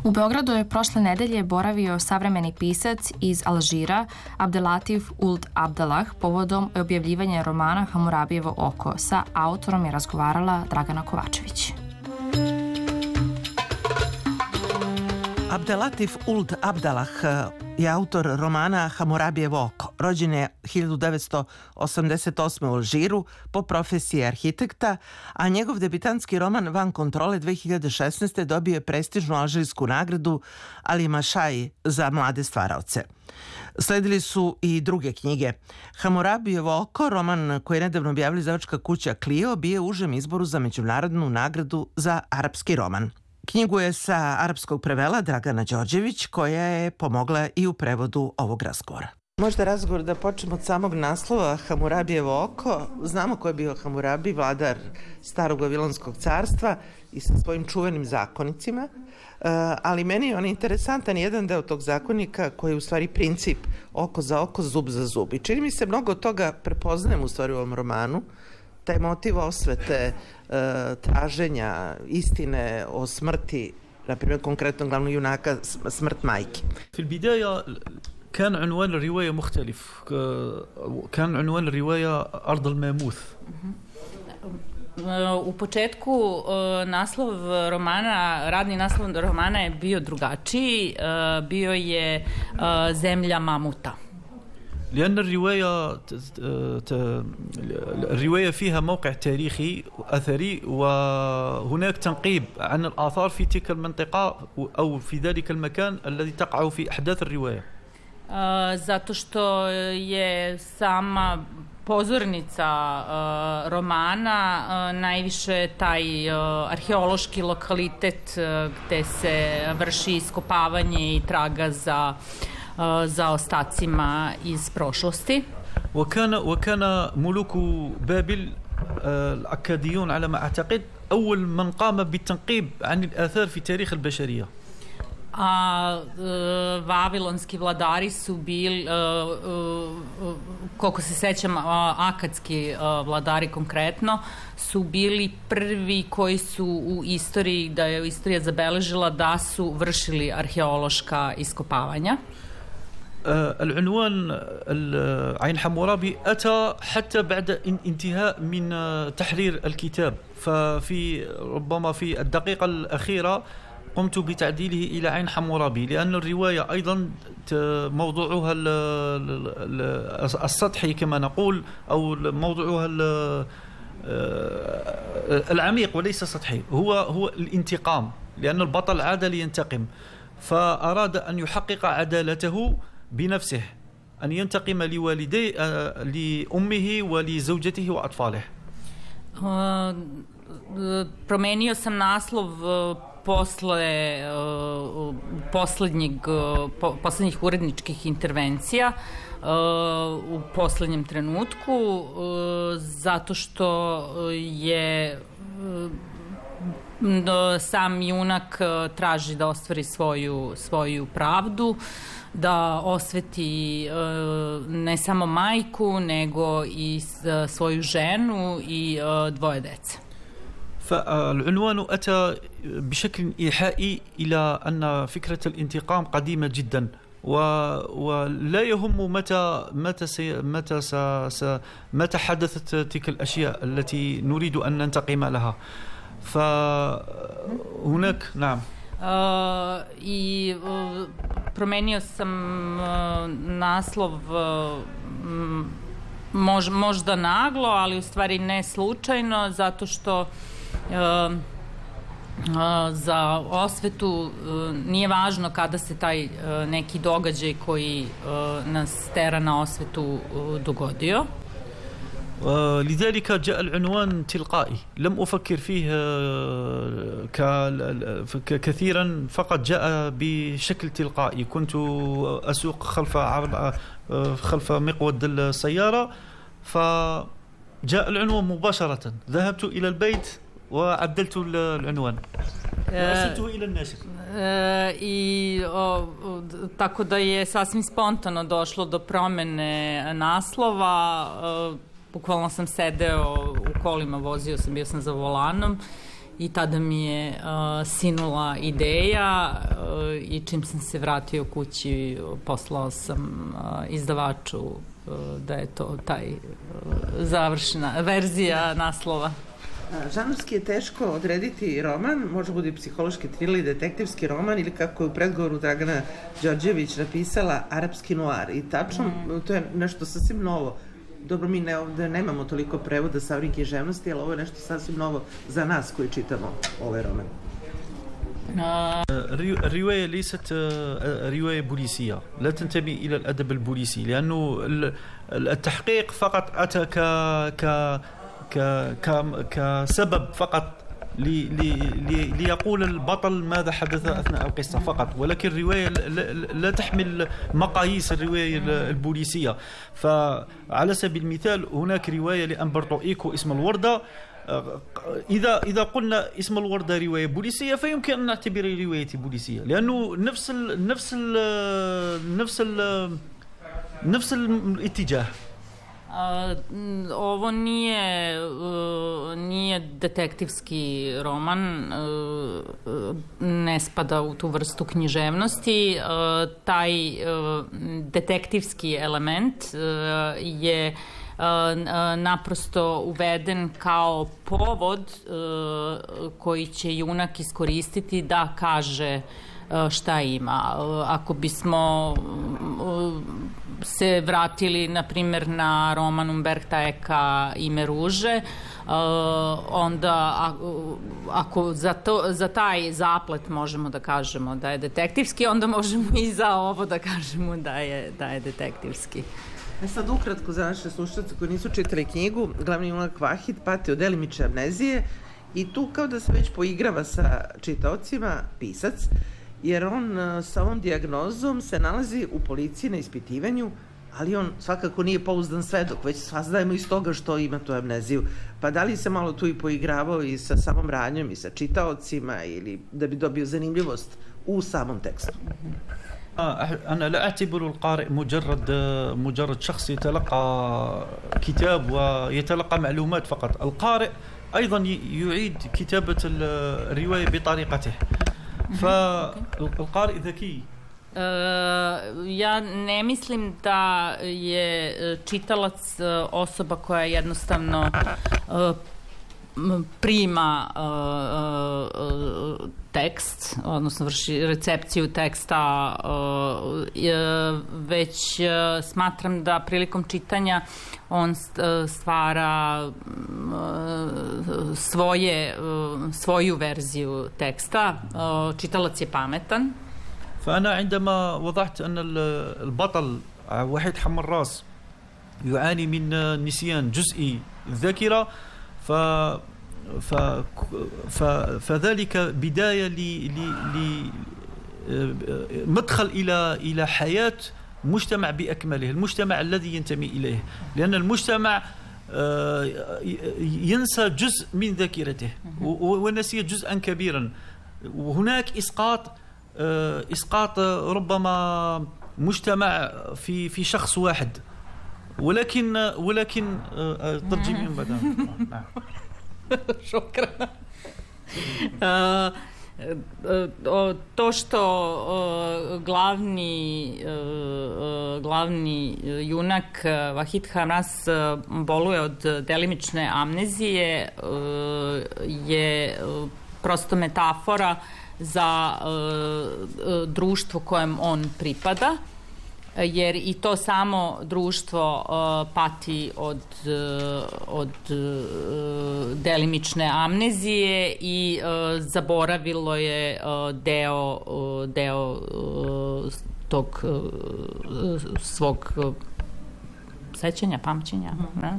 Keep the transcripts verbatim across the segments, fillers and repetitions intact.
U Beogradu je prošle nedelje boravio savremeni pisac iz Alžira Abdelatif Ould Abdallah povodom objavljivanja romana Hamurabijevo oko. Sa autorom je razgovarala Dragana Kovačević. Abdelatif Ould Abdallah je autor romana Hamurabijevo oko. Rođen je hiljadu devetsto osamdeset osme u Alžiru, po profesiji arhitekta, a njegov debitantski roman Van kontrole dve hiljade šesnaeste. dobio je prestižnu alžirsku nagradu Ali Mašai za mlade stvaraoce. Sledili su i druge knjige. Hamurabijevo oko, roman koji je nedavno objavila izdavačka kuća Clio, bio je u užem izboru za međunarodnu nagradu za arapski roman. Knjigu je sa arapskog prevela Dragana Đorđević, koja je pomogla i u prevodu ovog razgovora. Možda razgovor da počnemo od samog naslova Hamurabijevo oko. Znamo ko je bio Hamurabi, vladar starog Vavilonskog carstva i sa svojim čuvenim zakonicima, ali meni je on interesantan jedan deo tog zakonika koji je u stvari princip oko za oko, zub za zub. I čini mi se mnogo toga prepoznajem u stvari u ovom romanu, taj motiv osvete, traženja istine o smrti, na primjer konkretno glavnog junaka, smrt majke. في البداية كان عنوان الرواية مختلف. كان عنوان الرواية أرض الماموث. U početku naslov romana, radni naslov romana je bio drugačiji, bio je Zemlja mamuta. لأن الرواية الرواية فيها موقع تاريخي أثري وهناك تنقيب عن الآثار في تلك المنطقة أو في ذلك المكان الذي تقع في أحداث الرواية. Zato što je sama pozornica uh, romana uh, najviše taj uh, arheološki lokalitet uh, gde se vrši iskopavanje i traga za uh, za ostacima iz prošlosti. وكان وكان ملوك بابل الأكاديون على ما أعتقد أول من قام بالتنقيب عن الآثار في تاريخ البشرية. A e, vavilonski vladari su bili, e, e, koliko se sećam, akadski e, vladari konkretno, su bili prvi koji su u istoriji, da je istorija zabeležila da su vršili arheološka iskopavanja. العنوان عين حمورابي أتى حتى بعد انتهاء من تحرير الكتاب، ففي ربما في الدقيقة الأخيرة قمت بتعديله إلى عين حمورابي، لأن الرواية أيضا موضوعها السطحي كما نقول، أو موضوعها العميق وليس سطحي، هو هو الانتقام، لأن البطل عاد لينتقم، فأراد أن يحقق عدالته بنفسه، أن ينتقم لوالديه لأمه ولزوجته وأطفاله. Promenio sam naslov posle uh, poslednjeg, uh, po, poslednjih uredničkih intervencija uh, u poslednjem trenutku uh, zato što je uh, sam junak uh, traži da ostvari svoju, svoju pravdu, da osveti uh, ne samo majku nego i uh, svoju ženu i uh, dvoje dece. فالعنوان أتى بشكل إيحائي إلى أن فكرة الانتقام قديمة جدا، ولا يهم متى متى سي متى س س متى حدثت تلك الأشياء التي نريد أن ننتقم لها. فهناك نعم. Uh, I uh, promenio sam uh, naslov uh, mož, možda naglo, ali u stvari ne slučajno, zato što Uh, uh, za osvetu uh, nije važno kada se taj uh, neki događaj koji uh, nas tera na osvetu uh, dogodio. لذلك جاء العنوان تلقائي، لم أفكر فيه كثيرا، فقط جاء بشكل تلقائي. كنت أسوق خلف خلف مقود السيارة فجاء العنوان مباشرة، ذهبت إلى البيت وعدلت العنوان وأرسلته إلى الناشر. I o, tako da je sasvim spontano došlo do promene naslova. Bukvalno sam sedeo u kolima, vozio sam, bio sam za volanom i tada mi je uh, sinula ideja uh, i čim sam se vratio kući poslao sam uh, izdavaču uh, da je to taj uh, završena verzija naslova. Žanrovski je teško odrediti roman, može bude psihološki thriller, detektivski roman ili kako je u predgovoru Dragana Đorđević napisala arapski noir i tačno mm. to je nešto sasvim novo. Dobro, mi ne, ovde nemamo toliko prevoda savremenih književnosti, ali ovo je nešto sasvim novo za nas koji čitamo ovaj roman. الرواية ليست رواية بوليسية، لا تنتمي إلى الأدب البوليسي، لأنه التحقيق فقط أتى ك ك ك كسبب فقط لي لي لي ليقول البطل ماذا حدث أثناء القصة فقط، ولكن الرواية لا تحمل مقاييس الرواية البوليسية. فعلى سبيل المثال هناك رواية لأمبرتو إيكو اسم الوردة، إذا إذا قلنا اسم الوردة رواية بوليسية فيمكن أن نعتبرها رواية بوليسية، لأنه نفس ال نفس ال نفس ال نفس الاتجاه. Uh, ovo nije uh, nije detektivski roman, uh, ne spada u tu vrstu književnosti. Uh, taj uh, detektivski element uh, je uh, naprosto uveden kao povod uh, koji će junak iskoristiti da kaže šta ima. Ako bismo se vratili, na primjer, na roman Umberta Eka Ime ruže, onda ako za, to, za taj zaplet možemo da kažemo da je detektivski, onda možemo i za ovo da kažemo da je, da je detektivski. E sad ukratko za naše slušalce koji nisu čitali knjigu, glavni junak Vahid pati od delimične amnezije i tu kao da se već poigrava sa čitaocima, pisac, jer on sa ovom dijagnozom se nalazi u policiji na ispitivanju, ali on svakako nije pouzdan svedok, već saznajemo iz toga što ima tu amneziju. Pa da li se malo tu i poigravao i sa samom radnjom i sa čitaocima ili da bi dobio zanimljivost u samom tekstu? أنا لا أعتبر القارئ مجرد مجرد شخص يتلقى كتاب ويتلقى معلومات فقط. القارئ أيضا يعيد كتابة الرواية بطريقته. فالقارئ ذكي. Ja ne mislim da je čitalac osoba koja jednostavno prima tekst, odnosno vrši recepciju teksta, već smatram da prilikom čitanja on stvara svoje, svoju verziju teksta. Čitalac je pametan. فأنا عندما وضعت أن البطل وحيد حمراس يعاني من نسيان جزئي الذاكرة ف ف ف فذلك بداية ل مدخل إلى إلى حياة مجتمع بأكمله، المجتمع الذي ينتمي إليه، لأن المجتمع ينسى جزء من ذاكرته ونسي جزءا كبيرا، وهناك إسقاط إسقاط ربما مجتمع في في شخص واحد، ولكن ولكن ترجمي من بعد. نعم. شكرا. To što glavni glavni junak Vahid Hamras boluje od delimične amnezije je prosto metafora za uh, društvo kojem on pripada, jer i to samo društvo uh, pati od, uh, od uh, delimične amnezije i uh, zaboravilo je uh, deo, uh, deo uh, tog uh, svog uh, sećanja, pamćenja. Ne?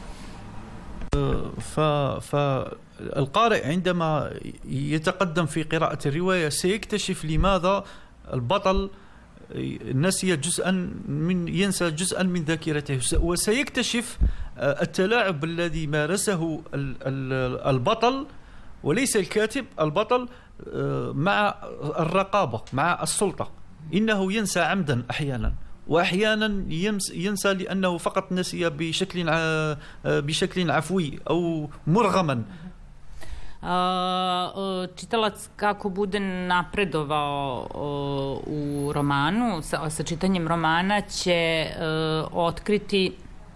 ف ف القارئ عندما يتقدم في قراءة الرواية سيكتشف لماذا البطل نسي جزءا من ينسى جزءا من ذاكرته، وسيكتشف التلاعب الذي مارسه البطل وليس الكاتب، البطل مع الرقابة مع السلطة. إنه ينسى عمدا أحيانا، وأحيانا ينسى لأنه فقط نسي بشكل بشكل عفوي أو مرغما. čitalac kako bude napredovao u romanu, sa, sa čitanjem romana će otkriti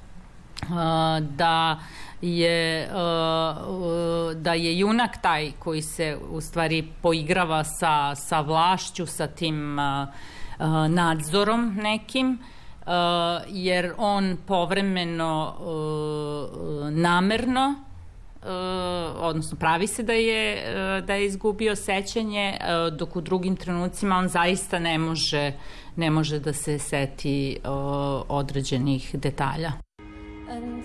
da je da je junak taj koji se u stvari poigrava sa, sa vlašću, sa tim nadzorom nekim, jer on povremeno namerno, odnosno pravi se da je, da je izgubio sećanje, dok u drugim trenucima on zaista ne može, ne može da se seti određenih detalja. And